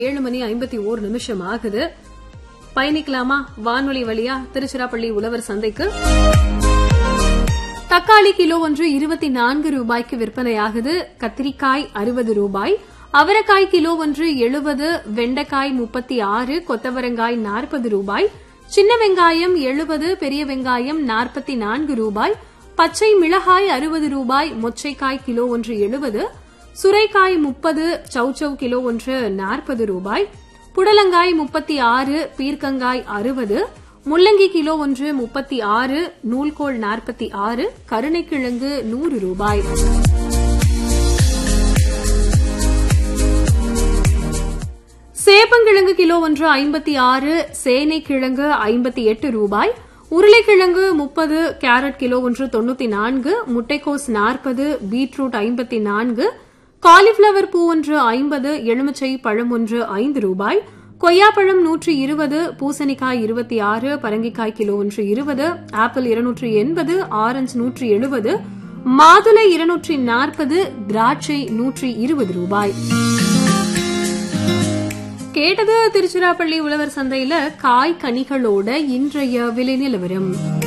7:51 ஆகுது. பயணிக்கலாமா வானொலி வழியா திருச்சிராப்பள்ளி உழவர் சந்தைக்கு? தக்காளி கிலோ ஒன்று 24 ரூபாய்க்கு விற்பனையாகுது. கத்திரிக்காய் 60 ரூபாய், அவரைக்காய் கிலோ ஒன்று 70, வெண்டைக்காய் 36, கொத்தவரங்காய் 40 ரூபாய், சின்ன வெங்காயம் 70, பெரிய வெங்காயம் 44 ரூபாய், பச்சை மிளகாய் 60 ரூபாய், மொச்சைக்காய் கிலோ ஒன்று 70, சுரைக்காய் 30, சௌச்சௌ கிலோ ஒன்று 40 ரூபாய், புடலங்காய் 36, பீர்க்கங்காய் 60, முள்ளங்கி கிலோ ஒன்று 36, நூல்கோல் 46, கருணைக்கிழங்கு 100 ரூபாய். சேப்பங்கிழங்கு கிலோ ஒன்று 56, சேனைக்கிழங்கு 58 ரூபாய், உருளைக்கிழங்கு 30, கேரட் கிலோ ஒன்று 94, முட்டைக்கோஸ் 40, பீட்ரூட் 54, காலிஃபிளவர் பூ ஒன்று 50, எலுமிச்சை பழம் ஒன்று 5 ரூபாய், கொய்யாப்பழம் 120, பூசணிக்காய் 26, பரங்கிக்காய் கிலோ ஒன்று 20, ஆப்பிள் 280, ஆரஞ்சு 170, மாதுளை 240, திராட்சை 120 ரூபாய். கேட்டது திருச்சிராப்பள்ளி உழவர் சந்தையில காய் கனிகளோட இன்றைய விலை நிலவரம்.